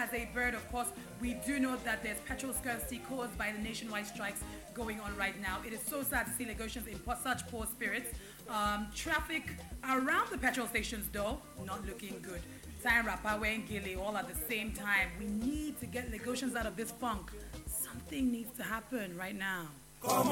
as a bird. Of course, we do know that there's petrol scarcity caused by the nationwide strikes going on right now. It is so sad to see Lagosians in such poor spirits. Traffic around the petrol stations, though, not looking good. Time Rapawe and Gili all at the same time. We need to get Lagosians out of this funk. Something needs to happen right now.